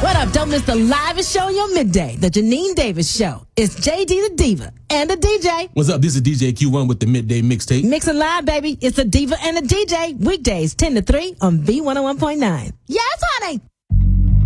What up? Don't miss the livest show on your midday, the Janine Davis Show. It's JD the Diva and the DJ. What's up? This is DJ Q1 with the Midday Mixtape. Mixing live, baby. It's the Diva and the DJ. Weekdays 10 to 3 on B101.9. Yes, honey.